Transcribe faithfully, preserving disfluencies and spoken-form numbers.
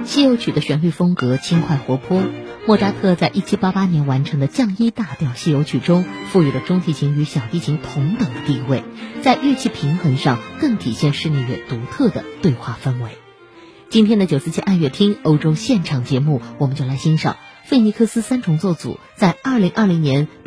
西游曲的旋律风格轻快活泼，莫扎特在一七八八年完成的降一大调西游曲中，赋予了中提琴与小提琴同等的地位，在乐器平衡上更体现室内乐独特的对话氛围。今天的九四七爱乐厅欧洲现场节目，我们就来欣赏费尼克斯三重奏组在二零二零年